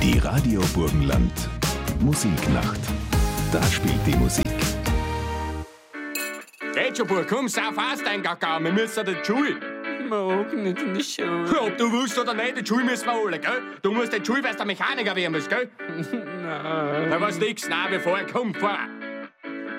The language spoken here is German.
Die Radio Burgenland Musiknacht. Da spielt die Musik. Geht schon, Bub, komm, sau fast ein Kakao, wir müssen in die Schule. Mag nicht in die Schule. Ob du willst oder nicht, in die Schule müssen wir alle, gell? Du musst in die Schule, weil du Mechaniker werden musst, gell? Nein. Na, was nix, nein, wir fahren, komm, fahr.